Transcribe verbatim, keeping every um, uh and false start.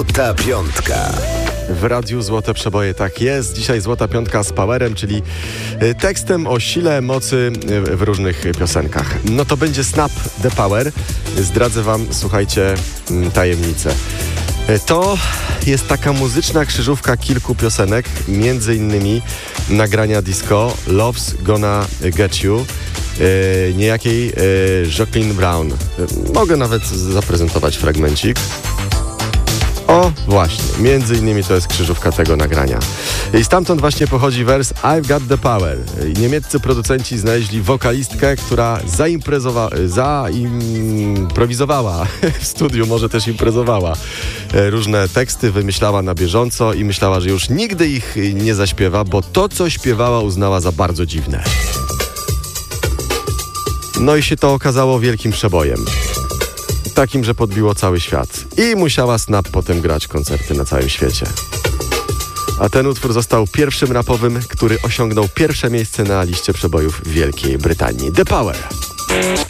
Ta piątka. W radiu Złote Przeboje tak jest. Dzisiaj Złota Piątka z Powerem, czyli tekstem o sile, mocy w różnych piosenkach. No to będzie Snap the Power. Zdradzę wam, słuchajcie, tajemnicę. To jest taka muzyczna krzyżówka kilku piosenek, między innymi nagrania disco Love's Gonna Get You, e, niejakiej e, Jacqueline Brown. Mogę nawet zaprezentować fragmencik. O, właśnie, między innymi to jest krzyżówka tego nagrania. I stamtąd właśnie pochodzi wers I've Got the Power. Niemieccy producenci znaleźli wokalistkę, która zaimprezowa- zaimprowizowała w studiu, może też imprezowała. Różne teksty wymyślała na bieżąco i myślała, że już nigdy ich nie zaśpiewa, bo to, co śpiewała, uznała za bardzo dziwne. No i się to okazało wielkim przebojem. Takim, że podbiło cały świat. I musiała Snap potem grać koncerty na całym świecie. A ten utwór został pierwszym rapowym, który osiągnął pierwsze miejsce na liście przebojów w Wielkiej Brytanii. The Power.